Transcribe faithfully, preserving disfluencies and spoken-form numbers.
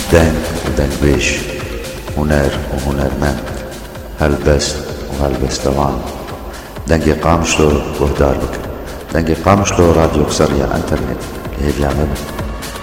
دنگ ودنگبيش هنر وهنرمند هلبست وهلبستوان دنگی قامشلو وهدار بك دنگی قامشلو راديو قصرية انترنت هي اليعمل